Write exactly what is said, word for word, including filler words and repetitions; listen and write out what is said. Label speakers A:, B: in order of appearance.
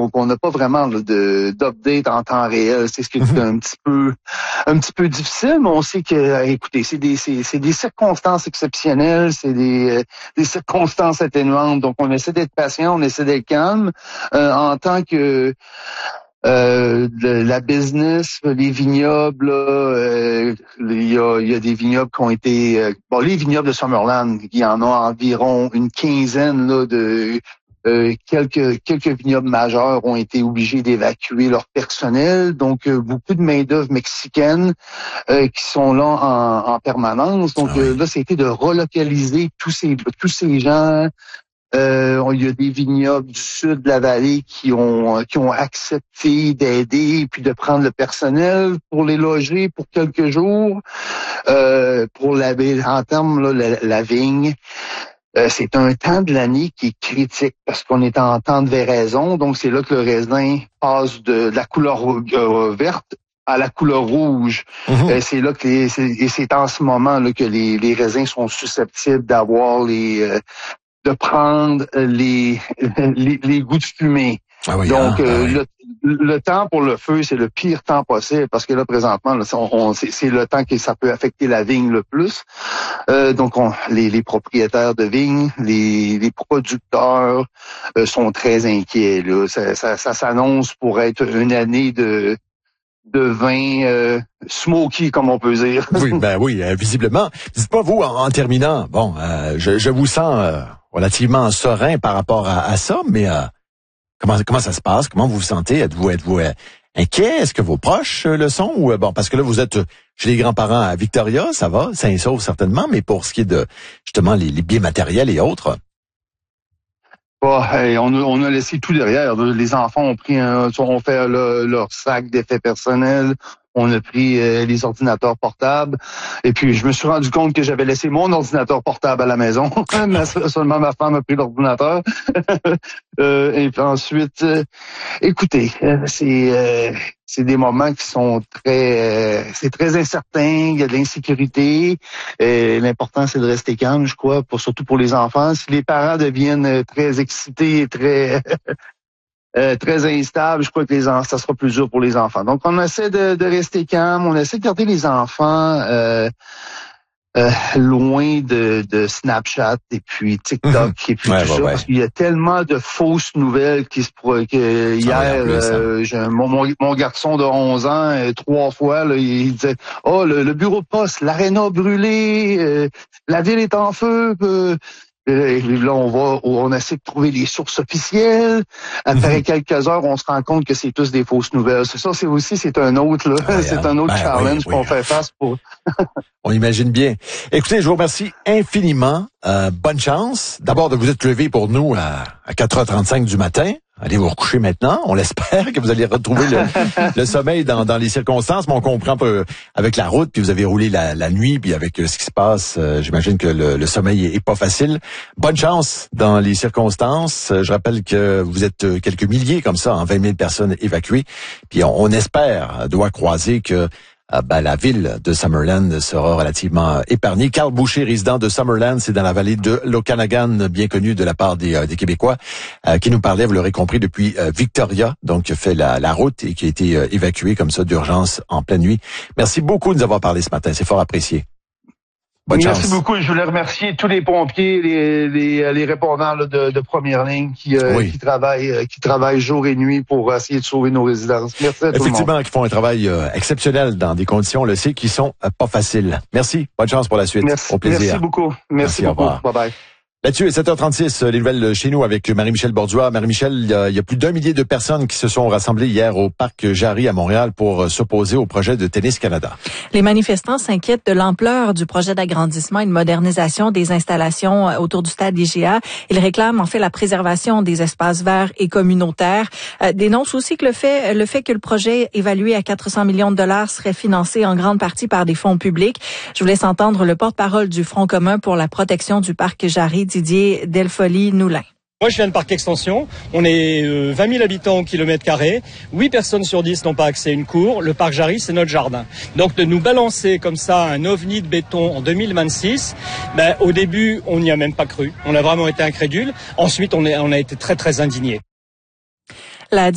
A: donc on n'a pas vraiment là, de d'update en temps réel. C'est ce qui est un petit peu un petit peu difficile, mais on sait que, écoutez, c'est des c'est, c'est des circonstances exceptionnelles, c'est des des circonstances atténuantes. Donc on essaie d'être patient, on essaie d'être calme euh, en tant que Euh, le, la business, les vignobles, euh, il y a, il y a des vignobles qui ont été... Euh, bon, les vignobles de Summerland, il y en a environ une quinzaine là, de... Euh, quelques quelques vignobles majeurs ont été obligés d'évacuer leur personnel, donc euh, beaucoup de main-d'œuvre mexicaine euh, qui sont là en, en permanence. Donc ah oui. euh, là, c'était de relocaliser tous ces tous ces gens. Euh, il y a des vignobles du sud de la vallée qui ont qui ont accepté d'aider puis de prendre le personnel pour les loger pour quelques jours. Euh, pour la en termes là, la, la vigne, euh, c'est un temps de l'année qui est critique parce qu'on est en temps de véraison, donc c'est là que le raisin passe de, de la couleur euh, verte à la couleur rouge. Mm-hmm. Euh, c'est là que les, c'est, et c'est en ce moment là que les, les raisins sont susceptibles d'avoir les euh, de prendre les, les, les goûts de fumée. Ah oui, Donc, hein, euh, ah oui. le, le temps pour le feu, c'est le pire temps possible parce que là, présentement, là, on, on, c'est, c'est le temps que ça peut affecter la vigne le plus. Euh, donc, on, les, les propriétaires de vignes, les, les producteurs euh, sont très inquiets. Là. Ça, ça, ça s'annonce pour être une année de de vin euh, smoky, comme on peut dire.
B: Oui, ben oui, euh, visiblement. Dites-moi, vous, en, en terminant, bon, euh, je, je vous sens euh, relativement serein par rapport à, à ça, mais euh, comment comment ça se passe? Comment vous vous sentez? Êtes-vous êtes-vous euh, inquiet? Est-ce que vos proches euh, le sont? Ou euh, bon, parce que là, vous êtes chez les grands-parents à Victoria, ça va, sain et sauf certainement, mais pour ce qui est de justement les, les biens matériels et autres.
A: Oh, hey, on, a, on a laissé tout derrière. Les enfants ont pris un, ont fait le, leur sac d'effets personnels. On a pris euh, les ordinateurs portables. Et puis, je me suis rendu compte que j'avais laissé mon ordinateur portable à la maison. Seulement ma femme a pris l'ordinateur. euh, et puis ensuite, euh, écoutez, euh, c'est euh, c'est des moments qui sont très... Euh, c'est très incertain. Il y a de l'insécurité. Euh, l'important, c'est de rester calme, je crois, pour, surtout pour les enfants. Si les parents deviennent très excités et très... Euh, très instable, je crois que les enfants, ça sera plus dur pour les enfants. Donc, on essaie de, de rester calme, on essaie de garder les enfants euh, euh, loin de, de Snapchat et puis TikTok mmh. et puis
B: ouais,
A: tout
B: ouais,
A: ça,
B: ouais.
A: parce qu'il y a tellement de fausses nouvelles qui se que hier, euh, j'ai, mon, mon, mon garçon de onze ans, euh, trois fois, là, il disait « Oh, le, le bureau de poste, l'aréna brûlé, euh, la ville est en feu. Euh, » Et là, on va, on essaie de trouver les sources officielles. Après mm-hmm. quelques heures, on se rend compte que c'est tous des fausses nouvelles. C'est ça, c'est aussi, c'est un autre, là. Ah oui, c'est un autre ben challenge oui, oui. qu'on fait face pour.
B: On imagine bien. Écoutez, je vous remercie infiniment. Euh, bonne chance. D'abord de vous être levé pour nous à, à quatre heures trente-cinq du matin. Allez vous recoucher maintenant. On l'espère que vous allez retrouver le, le sommeil dans, dans les circonstances. Mais on comprend peu avec la route, puis vous avez roulé la, la nuit, puis avec ce qui se passe, euh, j'imagine que le, le sommeil est, est pas facile. Bonne chance dans les circonstances. Je rappelle que vous êtes quelques milliers comme ça, en vingt mille personnes évacuées. Puis on, on espère, doit croiser que Euh, ben, la ville de Summerland sera relativement épargnée. Carl Boucher, résident de Summerland, c'est dans la vallée de l'Okanagan, bien connu de la part des, euh, des Québécois, euh, qui nous parlait, vous l'aurez compris, depuis euh, Victoria, donc qui a fait la, la route et qui a été euh, évacué comme ça d'urgence en pleine nuit. Merci beaucoup de nous avoir parlé ce matin, c'est fort apprécié. Bonne
A: Merci
B: chance.
A: beaucoup. Je voulais remercier tous les pompiers, les, les, les répondants là, de, de première ligne qui, euh, oui. qui travaillent, euh, qui travaillent jour et nuit pour essayer de sauver nos résidences. Merci à tout le monde.
B: Effectivement, qui font un travail euh, exceptionnel dans des conditions, on le sait, qui sont euh, pas faciles. Merci. Bonne chance pour la suite.
A: Merci.
B: Au plaisir.
A: Merci beaucoup. Merci, Merci beaucoup. Bye bye.
B: Là-dessus, sept heures trente-six, les nouvelles chez nous avec Marie-Michel Borduas. Marie-Michel, il y, a, il y a plus d'un millier de personnes qui se sont rassemblées hier au parc Jarry à Montréal pour s'opposer au projet de Tennis Canada.
C: Les manifestants s'inquiètent de l'ampleur du projet d'agrandissement et de modernisation des installations autour du stade I G A. Ils réclament en fait la préservation des espaces verts et communautaires. Euh, dénoncent aussi que le fait, le fait que le projet évalué à quatre cents millions de dollars serait financé en grande partie par des fonds publics. Je vous laisse entendre le porte-parole du Front commun pour la protection du parc Jarry, Didier Delfoly-Noulin.
D: Moi, je viens de Parc Extension. On est euh, vingt mille habitants au kilomètre carré. huit personnes sur dix n'ont pas accès à une cour. Le parc Jarry, c'est notre jardin. Donc, de nous balancer comme ça un ovni de béton en deux mille vingt-six, ben, au début, on n'y a même pas cru. On a vraiment été incrédule. Ensuite, on, est, on a été très, très indignés.
C: La